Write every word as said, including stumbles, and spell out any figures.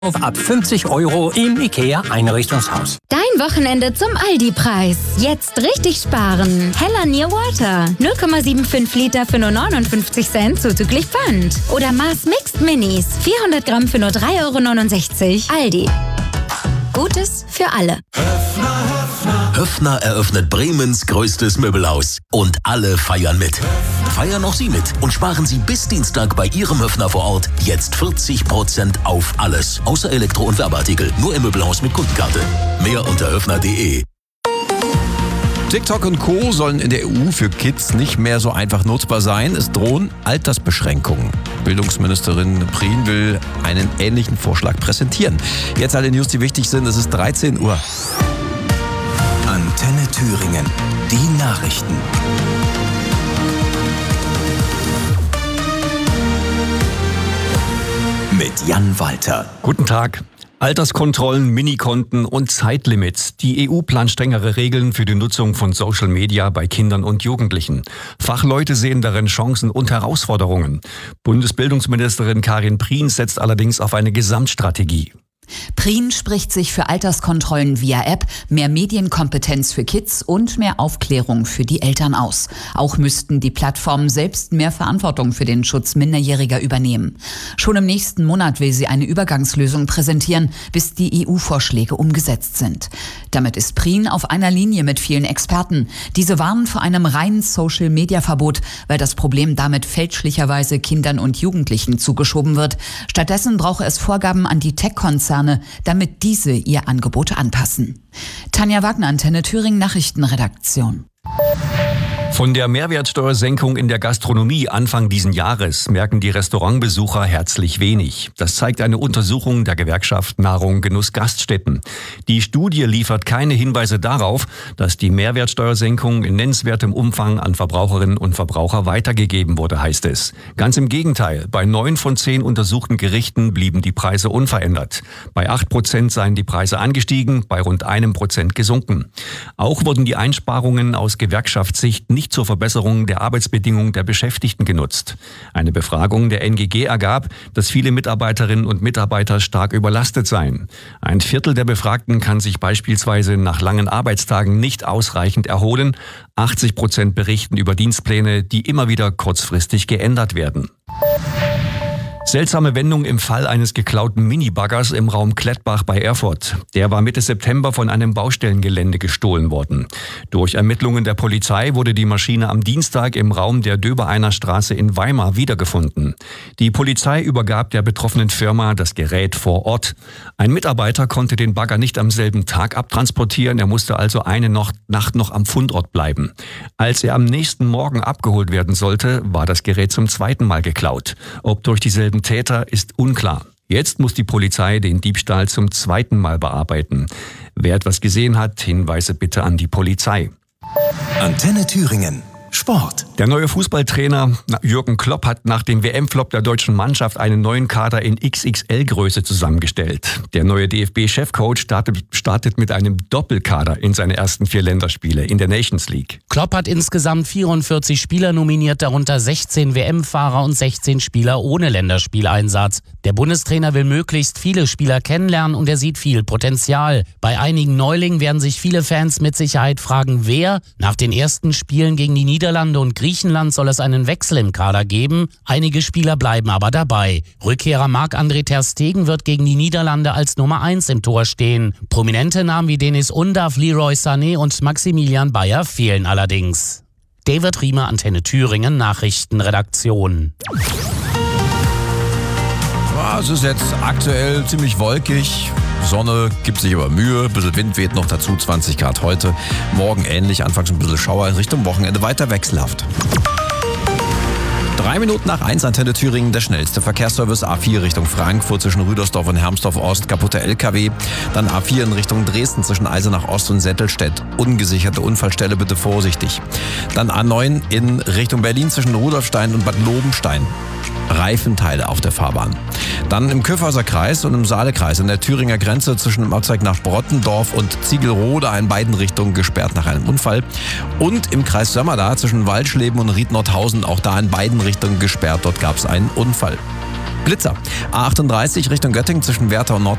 ab fünfzig Euro im IKEA Einrichtungshaus. Dein Wochenende zum Aldi-Preis. Jetzt richtig sparen. Hella Near Water. null Komma fünfundsiebzig Liter für nur neunundfünfzig Cent zuzüglich Pfand. Oder Mars Mixed Minis. vierhundert Gramm für nur drei Euro neunundsechzig. Aldi. Gutes für alle. Höffner, Höffner. Höffner eröffnet Bremens größtes Möbelhaus. Und alle feiern mit. Feiern auch Sie mit und sparen Sie bis Dienstag bei Ihrem Höffner vor Ort jetzt vierzig Prozent auf alles. Außer Elektro- und Werbeartikel. Nur im Möbelhaus mit Kundenkarte. Mehr unter höffner punkt de. TikTok und Co. sollen in der E U für Kids nicht mehr so einfach nutzbar sein. Es drohen Altersbeschränkungen. Bildungsministerin Prien will einen ähnlichen Vorschlag präsentieren. Jetzt alle News, die wichtig sind. Es ist dreizehn Uhr. Antenne Thüringen. Die Nachrichten. Mit Jan Walter. Guten Tag. Alterskontrollen, Minikonten und Zeitlimits. Die E U plant strengere Regeln für die Nutzung von Social Media bei Kindern und Jugendlichen. Fachleute sehen darin Chancen und Herausforderungen. Bundesbildungsministerin Karin Prien setzt allerdings auf eine Gesamtstrategie. Prien spricht sich für Alterskontrollen via App, mehr Medienkompetenz für Kids und mehr Aufklärung für die Eltern aus. Auch müssten die Plattformen selbst mehr Verantwortung für den Schutz Minderjähriger übernehmen. Schon im nächsten Monat will sie eine Übergangslösung präsentieren, bis die E U-Vorschläge umgesetzt sind. Damit ist Prien auf einer Linie mit vielen Experten. Diese warnen vor einem reinen Social-Media-Verbot, weil das Problem damit fälschlicherweise Kindern und Jugendlichen zugeschoben wird. Stattdessen brauche es Vorgaben an die Tech-Konzerne, damit diese ihr Angebot anpassen. Tanja Wagner, Antenne Thüringen Nachrichtenredaktion. Von der Mehrwertsteuersenkung in der Gastronomie Anfang diesen Jahres merken die Restaurantbesucher herzlich wenig. Das zeigt eine Untersuchung der Gewerkschaft Nahrung Genuss Gaststätten. Die Studie liefert keine Hinweise darauf, dass die Mehrwertsteuersenkung in nennenswertem Umfang an Verbraucherinnen und Verbraucher weitergegeben wurde, heißt es. Ganz im Gegenteil, bei neun von zehn untersuchten Gerichten blieben die Preise unverändert. Bei acht Prozent seien die Preise angestiegen, bei rund einem Prozent gesunken. Auch wurden die Einsparungen aus Gewerkschaftssicht nicht zur Verbesserung der Arbeitsbedingungen der Beschäftigten genutzt. Eine Befragung der N G G ergab, dass viele Mitarbeiterinnen und Mitarbeiter stark überlastet seien. Ein Viertel der Befragten kann sich beispielsweise nach langen Arbeitstagen nicht ausreichend erholen. achtzig Prozent berichten über Dienstpläne, die immer wieder kurzfristig geändert werden. Seltsame Wendung im Fall eines geklauten Minibaggers im Raum Klettbach bei Erfurt. Der war Mitte September von einem Baustellengelände gestohlen worden. Durch Ermittlungen der Polizei wurde die Maschine am Dienstag im Raum der Döbereiner Straße in Weimar wiedergefunden. Die Polizei übergab der betroffenen Firma das Gerät vor Ort. Ein Mitarbeiter konnte den Bagger nicht am selben Tag abtransportieren, er musste also eine Nacht noch am Fundort bleiben. Als er am nächsten Morgen abgeholt werden sollte, war das Gerät zum zweiten Mal geklaut. Ob durch dieselben Täter ist unklar. Jetzt muss die Polizei den Diebstahl zum zweiten Mal bearbeiten. Wer etwas gesehen hat, Hinweise bitte an die Polizei. Antenne Thüringen. Sport. Der neue Fußballtrainer Jürgen Klopp hat nach dem W M-Flop der deutschen Mannschaft einen neuen Kader in X X L-Größe zusammengestellt. Der neue D F B-Chefcoach startet, startet mit einem Doppelkader in seine ersten vier Länderspiele in der Nations League. Klopp hat insgesamt vierundvierzig Spieler nominiert, darunter sechzehn W M-Fahrer und sechzehn Spieler ohne Länderspieleinsatz. Der Bundestrainer will möglichst viele Spieler kennenlernen und er sieht viel Potenzial. Bei einigen Neulingen werden sich viele Fans mit Sicherheit fragen, wer nach den ersten Spielen gegen die Niederlande und Griechenland soll es einen Wechsel im Kader geben. Einige Spieler bleiben aber dabei. Rückkehrer Marc-André ter Stegen wird gegen die Niederlande als Nummer eins im Tor stehen. Prominente Namen wie Denis Undav, Leroy Sané und Maximilian Bayer fehlen allerdings. David Riemer, Antenne Thüringen, Nachrichtenredaktion. Ja, es ist jetzt aktuell ziemlich wolkig. Sonne gibt sich aber Mühe, ein bisschen Wind weht noch dazu, zwanzig Grad heute. Morgen ähnlich, anfangs ein bisschen Schauer, in Richtung Wochenende weiter wechselhaft. Drei Minuten nach eins, Antenne Thüringen, der schnellste Verkehrsservice. A vier Richtung Frankfurt zwischen Rüdersdorf und Hermsdorf-Ost, kaputter L K W. Dann A vier in Richtung Dresden zwischen Eisenach-Ost und Settelstedt. Ungesicherte Unfallstelle, bitte vorsichtig. Dann A neun in Richtung Berlin zwischen Rudolfstein und Bad Lobenstein. Reifenteile auf der Fahrbahn. Dann im Kyffhäuser Kreis und im Saalekreis an der Thüringer Grenze zwischen dem Ortsteig nach Brottendorf und Ziegelrode in beiden Richtungen gesperrt nach einem Unfall. Und im Kreis Sömmerda zwischen Waldschleben und Ried-Nordhausen auch da in beiden Richtungen gesperrt. Dort gab es einen Unfall. Blitzer. A achtunddreißig Richtung Göttingen zwischen Werther und Nord